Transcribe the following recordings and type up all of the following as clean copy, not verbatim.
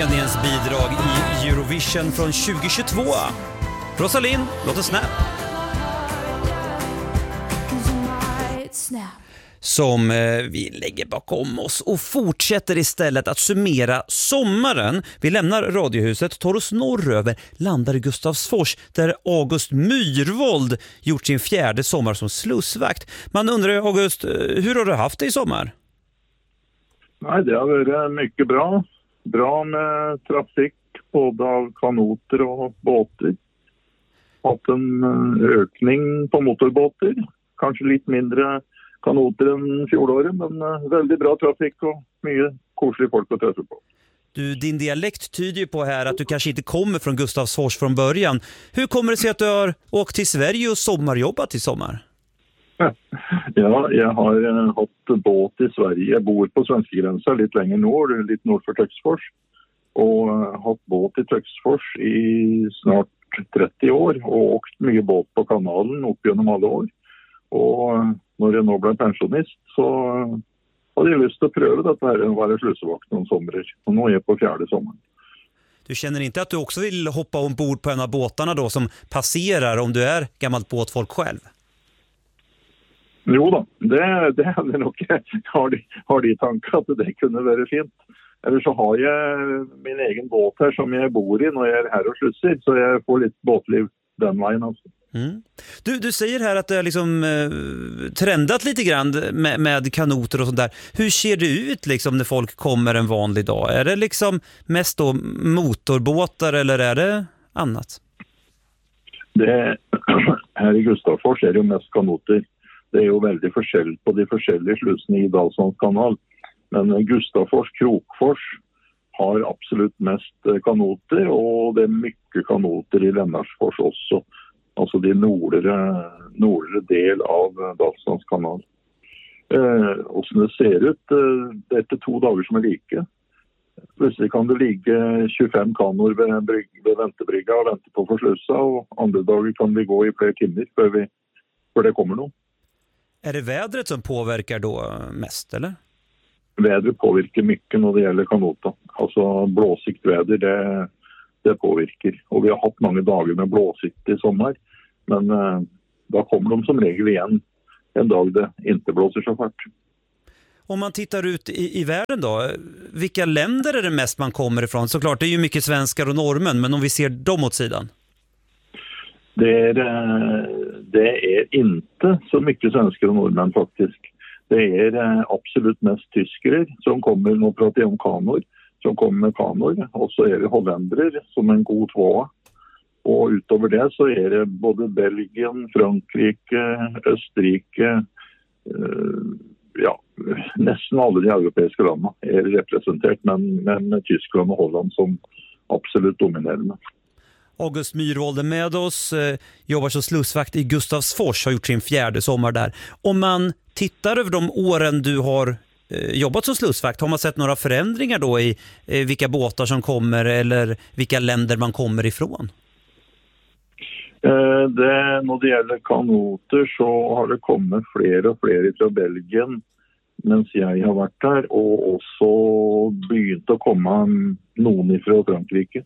Rumäniens bidrag i Eurovision från 2022. Rosalind, låt oss snap. Som vi lägger bakom oss och fortsätter istället att summera sommaren. Vi lämnar Radiohuset, tar oss norröver, landar i Gustavsfors där August Myrvold gjort sin 4:e sommar som slussvakt. Man undrar, August, hur har du haft det i sommar? Nej, det har varit mycket bra. Bra med trafik, både av kanoter och båtar. Hatt en ökning på motorbåtar. Kanske lite mindre kanoter än fjolåret, men väldigt bra trafik och mycket koselig folk att träffa på. Du, din dialekt tyder ju på här att du kanske inte kommer från Gustavsfors från början. Hur kommer det sig att du har åkt till Sverige och sommarjobbat i sommar? Ja, jag har haft båt i Sverige. Jag bor på svenska gränsen lite längre norr, lite norr för Töcksfors. Och haft båt i Töcksfors i snart 30 år och åkt mycket båt på kanalen upp genom alla år. Och när jag nu blev pensionist så hade jag lust att pröva detta här och vara slussevakt någon sommar. Och nu är jag på 4:e sommaren. Du känner inte att du också vill hoppa ombord på en av båtarna då som passerar om du är gammalt båtfolk själv? Jo då, det hade nog har de tankar att det kunde vara fint. Eller så har jag min egen båt här som jag bor i när jag är här och slussar, så jag får lite båtliv den vägen alltså. Mm. Du säger här att det har liksom trendat lite grann med kanoter och sånt där. Hur ser det ut liksom när folk kommer en vanlig dag? Är det liksom mest då motorbåtar eller är det annat? Här i Gustavsfors är det ju mest kanoter. Det är ju väldigt forskjell på de forskjellige slussene i Dalslands kanal. Men Gustavsfors, Krokfors har absolut mest kanoter, och det är mycket kanoter i Lennartsfors också. Alltså de nordre del av Dalslands kanal. Och som det ser ut, det är efter 2 dagar som är lika. Plötsligt kan det ligga 25 kanor vid väntebrygga och vänta på forslussa, och andra dagar kan vi gå i flera timmar för det kommer nog. Är det vädret som påverkar då mest, eller? Vädret påverkar mycket när det gäller kanota. Alltså blåsigt väder, det påverkar. Och vi har haft många dagar med blåsikt i sommar. Men då kommer de som regel igen en dag det inte blåser så fort. Om man tittar ut i världen då, vilka länder är det mest man kommer ifrån? Såklart, det är ju mycket svenskar och norrmän, men om vi ser dem åt sidan? Det är inte så mycket svenskar och norrmän faktiskt. Det är absolut mest tyskare som kommer, nu pratar jag om kanor, som kommer med kanor. Och så är det holländare som en god tvåa. Och utöver det så är det både Belgien, Frankrike, Österrike, nästan alla de europeiska länderna är representerat, men Tyskland och Holland som absolut dominerande. August Myrvold är med oss, jobbar som slussvakt i Gustavsfors, har gjort sin 4:e sommar där. Om man tittar över de åren du har jobbat som slussvakt, har man sett några förändringar då i vilka båtar som kommer eller vilka länder man kommer ifrån? När det gäller kanoter så har det kommit fler och fler från Belgien mens jag har varit där, och också begynt att komma någon från Frankrike.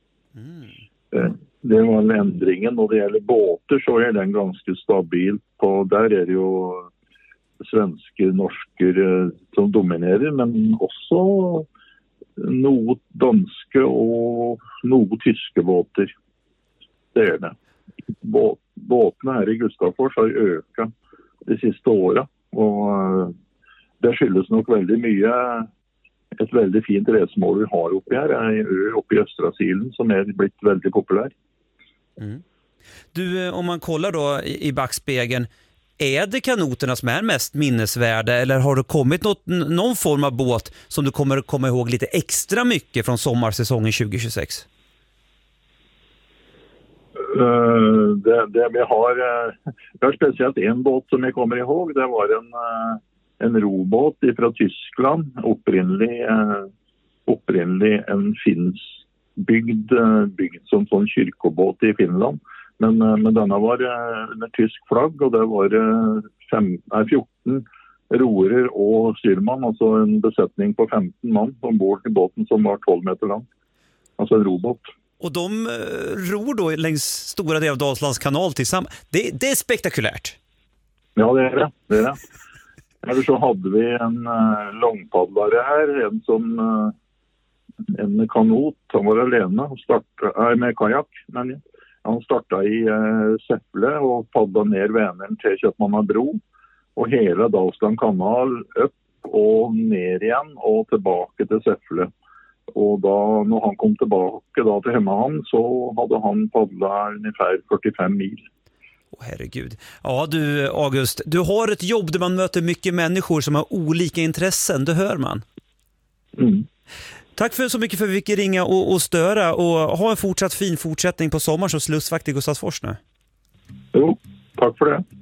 Det var en ändringen. När det gäller båtar så är den ganska stabil. Där är det ju svenskar, norskar som dominerar, men också något danska och något tyska båtar. Det är det. Båtarna här i Gustavsfors har ökat de sista åren, och det skyldes nog väldigt mycket ett väldigt fint resmål vi har uppe här, en ö uppe i Östra Silen som är blivit väldigt populär. Mm. Du, om man kollar då i backspegeln, är det kanoterna som är mest minnesvärda, eller har det kommit någon form av båt som du kommer komma ihåg lite extra mycket från sommarsäsongen 2026? Vi har speciellt en båt som jag kommer ihåg. Det var en robåt från Tyskland, upprinnelig en finsk byggd som sån kyrkobåt i Finland. Men denna var under tysk flagg, och det var 14 roer och styrman, alltså en besättning på 15 man ombord i båten som var 12 meter lång. alltså en robot. Och de ror då längs stora delar av Dalslands kanal tillsammans. Det är spektakulärt. Ja, det är det. Eller så hade vi en långpaddlare här, en med kanot. Han var alene och startade med kajak, men han startade i Säffle och paddlade ner Vänern till Köpmannabro och hela Dalsland kanal upp och ner igen och tillbaka till Säffle. Och då, när han kom tillbaka då till hemmahamn, så hade han paddlat ungefär 45 mil. Herregud. Ja du August, du har ett jobb där man möter mycket människor som har olika intressen, det hör man. Mm. Tack för så mycket för att vi fick ringa och störa, och ha en fin fortsättning på sommaren som slussvakt i Gustavsfors nu. Jo, tack för det.